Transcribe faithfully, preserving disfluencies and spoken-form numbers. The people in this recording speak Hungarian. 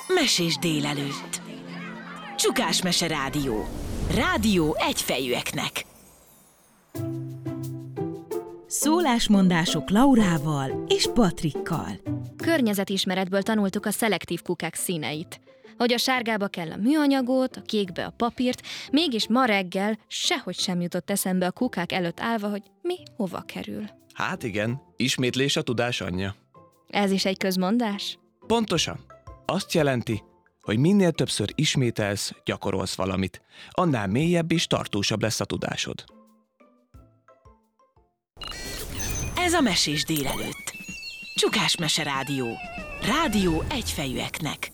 Mesés délelőtt. Csukás Mese Rádió. Rádió egyfejűeknek. Szólásmondások Laurával és Patrikkal. Környezetismeretből tanultuk a szelektív kukák színeit. Hogy a sárgába kell a műanyagot, a kékbe a papírt, mégis ma reggel sehogy sem jutott eszembe a kukák előtt állva, hogy mi hova kerül. Hát igen, ismétlés a tudás anyja. Ez is egy közmondás? Pontosan. Azt jelenti, hogy minél többször ismételsz, gyakorolsz valamit, annál mélyebb és tartósabb lesz a tudásod. Ez a Mesés délelőtt. Csukás Mese Rádió. Rádió egyfejűeknek.